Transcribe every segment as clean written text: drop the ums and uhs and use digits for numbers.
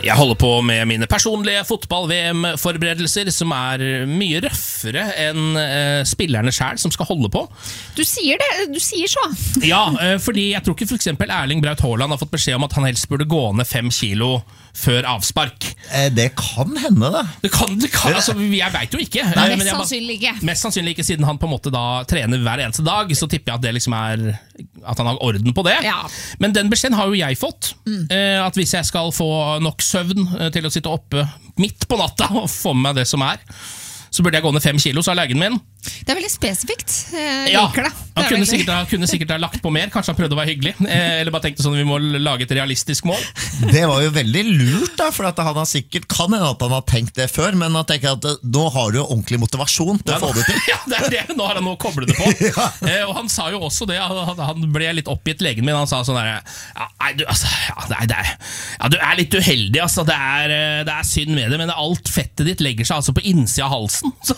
Jeg holder på med mine personlige fotball-VM-forberedelser, som mye røffere enn spillerne selv som skal holde på. Du sier det, du sier så. Ja, fordi jeg tror ikke for eksempel Erling Braut Haaland har fått beskjed om at han helst burde gå ned 5 kilo før avspark. Det kan hende det. Det kan altså, jeg vet jo ikke. Nei, mest sannsynlig ikke. Mest sannsynlig ikke, siden han på en måte da trener hver eneste dag, så tipper jeg at det liksom at han har orden på det. Ja. Men den beskjeden har jo jeg fått, at hvis jeg skal få nok søvn til å sitte oppe midt på natta og få med meg det som så burde jeg gå ned 5 kilo, sa legen min. Det veldig spesifikt. Jeg Ja, liker det. han kunne sikkert ha lagt på mer. Kanskje han prøvde å være hyggelig, eller bare tenkte sånn vi må lage et realistisk mål. Det var jo veldig lurt da, for at han har sikkert, kan hende at han har tenkt det før, men han tenker at nå har du jo ordentlig motivasjon til å få det til. Ja, det det. Nå har han noe å koble det på. Og han sa jo også det, han ble litt oppgitt, legen min. Han sa sånn der, du litt uheldig, altså. Det synd med det, men alt fettet ditt legger seg altså på innsida av halsen.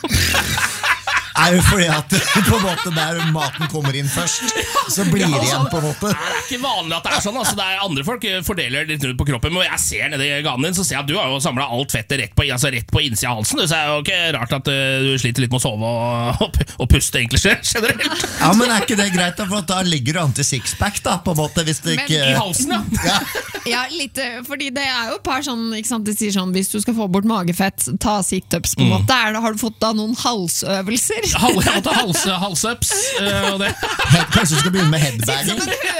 Jo fordi at på en måte der maten kommer inn først, så blir det igjen på en måte. Det ikke vanlig at det sånn, altså. Det andre folk fordeler litt ut på kroppen, men jeg ser nede i ganen din, så ser jeg at du har jo samlet alt fettet rett på innsida av halsen. Så det jo ikke rart at du sliter litt med å sove og puste egentlig generelt. Ja, men ikke det greit da, for da ligger du an til sixpack da, på en måte, hvis det ikke... Men i halsen, ja. Ja, litt, fordi det jo et par sånn, ikke sant, de sier sånn, hvis du skal få bort magefett, ta sit-ups på en måte. Har du fått da noen halsøvelser? Jeg må ta halsups og det. Kanskje du skal begynne med headbagging?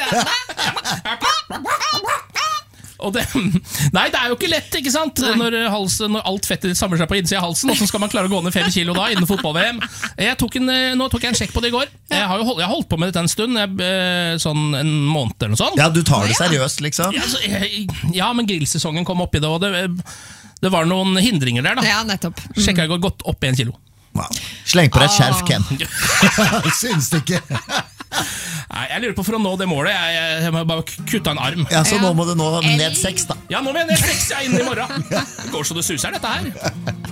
Og det, nei, det jo ikke lett, ikke sant? Når alt fettet samler seg på innsida av halsen. Hvordan skal man klare å gå ned 5 kilo da innen fotball-VM? Nå tok jeg en sjekk på det i går. Jeg har holdt på med dette en stund, sånn en måned eller noe sånt. Ja, du tar det seriøst liksom. Ja, men grillsesongen kom opp i det, og det var noen hindringer der da. Ja, nettopp. Sjekket jeg godt opp 1 kilo. Wow. Sleng på deg et skjerf, Ken. Syns du ikke? Nei, jeg lurer på for å nå det målet. Jeg må bare kutte en arm. Ja, så nå må du ned 6 da. Ja, nå må jeg ned 6 innen i morgen. Det går så det suser dette her.